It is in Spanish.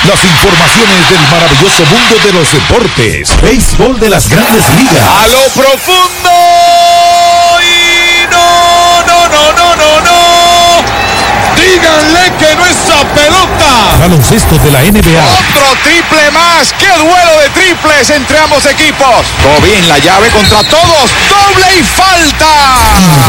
Las informaciones del maravilloso mundo de los deportes. Béisbol de las Grandes Ligas. A lo profundo. Y no. Díganle que no es esa pelota. Baloncesto de la NBA. Otro triple más. ¡Qué duelo de triples entre ambos equipos! Todo bien, la llave contra todos. ¡Doble y falta!